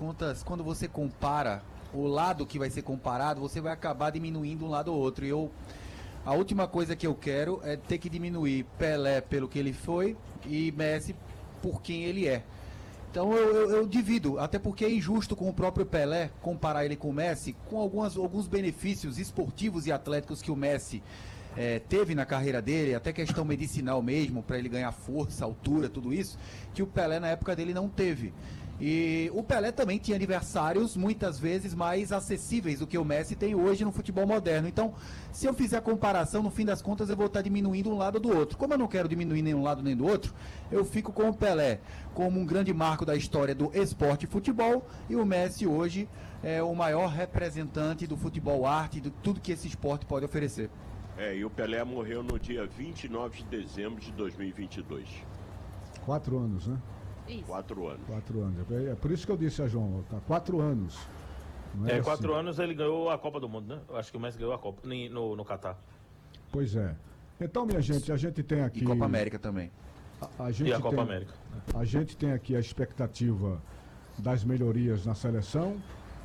contas, quando você compara o lado que vai ser comparado, você vai acabar diminuindo um lado ou outro. A última coisa que eu quero é ter que diminuir Pelé pelo que ele foi e Messi por quem ele é. Então eu divido, até porque é injusto com o próprio Pelé comparar ele com o Messi, com alguns benefícios esportivos e atléticos que o Messi teve na carreira dele, até questão medicinal mesmo, para ele ganhar força, altura, tudo isso, que o Pelé na época dele não teve. E o Pelé também tinha adversários muitas vezes mais acessíveis do que o Messi tem hoje no futebol moderno. Então, se eu fizer a comparação, no fim das contas eu vou estar diminuindo um lado do outro. Como eu não quero diminuir nenhum lado nem do outro, eu fico com o Pelé como um grande marco da história do esporte e futebol, e o Messi hoje é o maior representante do futebol arte, de tudo que esse esporte pode oferecer. E o Pelé morreu no dia 29 de dezembro de 2022. 4 anos, né? Isso. 4 anos. 4 anos. É por isso que eu disse a João, tá 4 anos. Não é 4 anos ele ganhou a Copa do Mundo, né? Eu acho que o Messi ganhou a Copa no Catar. Pois é. Então, minha gente, a gente tem aqui... E Copa América também. E a Copa América. A gente tem aqui a expectativa das melhorias na seleção.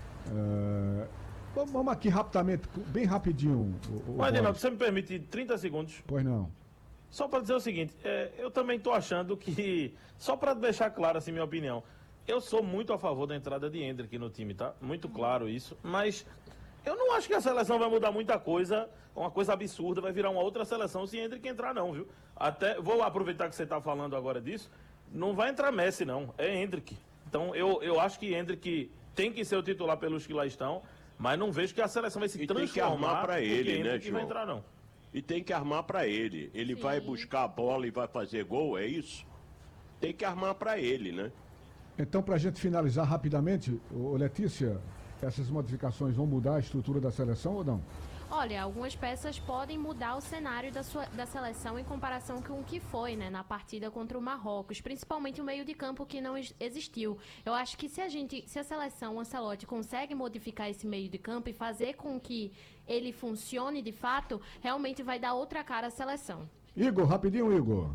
Vamos aqui rapidamente, bem rapidinho. Mas, Dinaldo, você me permite 30 segundos? Pois não. Só para dizer o seguinte, eu também tô achando que, só para deixar claro assim minha opinião, eu sou muito a favor da entrada de Endrick no time, tá? Muito claro isso, mas eu não acho que a seleção vai mudar muita coisa, uma coisa absurda, vai virar uma outra seleção se Endrick entrar não, viu? Até, vou aproveitar que você tá falando agora disso, não vai entrar Messi não, é Endrick. Então eu acho que Endrick tem que ser o titular pelos que lá estão, mas não vejo que a seleção vai se transformar. Tem que armar para ele, né, João? Vai entrar não. E tem que armar para ele. Ele Sim. vai buscar a bola e vai fazer gol, é isso? Tem que armar para ele, né? Então, para a gente finalizar rapidamente, Letícia, essas modificações vão mudar a estrutura da seleção ou não? Olha, algumas peças podem mudar o cenário da seleção em comparação com o que foi, né, na partida contra o Marrocos, principalmente o meio de campo que não existiu. Eu acho que se a seleção, o Ancelotti, consegue modificar esse meio de campo e fazer com que ele funcione de fato, realmente vai dar outra cara à seleção. Igor, rapidinho, Igor.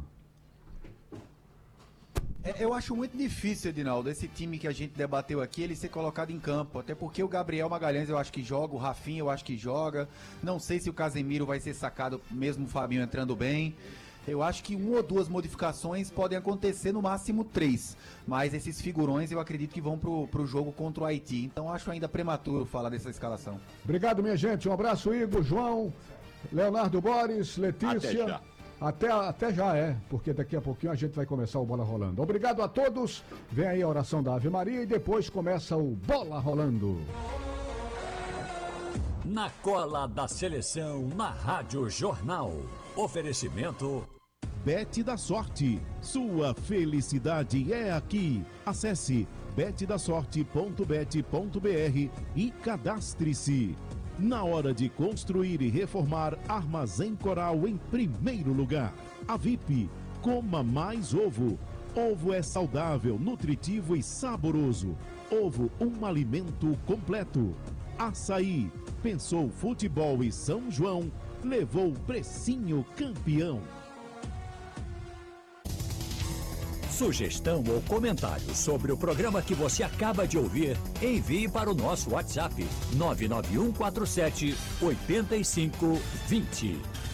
Eu acho muito difícil, Edinaldo, esse time que a gente debateu aqui, ele ser colocado em campo. Até porque o Gabriel Magalhães eu acho que joga, o Rafinha eu acho que joga. Não sei se o Casemiro vai ser sacado, mesmo o Fabinho entrando bem. Eu acho que 1 ou 2 modificações podem acontecer, no máximo 3. Mas esses figurões eu acredito que vão pro jogo contra o Haiti. Então acho ainda prematuro falar dessa escalação. Obrigado, minha gente. Um abraço, Igor, João, Leonardo Boris, Letícia. Até já, porque daqui a pouquinho a gente vai começar o Bola Rolando. Obrigado a todos. Vem aí a oração da Ave Maria e depois começa o Bola Rolando. Na cola da seleção, na Rádio Jornal. Oferecimento Bet da Sorte. Sua felicidade é aqui. Acesse betdasorte.bet.br e cadastre-se. Na hora de construir e reformar, Armazém Coral em primeiro lugar. A VIP, coma mais ovo. Ovo é saudável, nutritivo e saboroso. Ovo, um alimento completo. Açaí, pensou futebol e São João, levou precinho campeão. Sugestão ou comentário sobre o programa que você acaba de ouvir, envie para o nosso WhatsApp 99147 8520.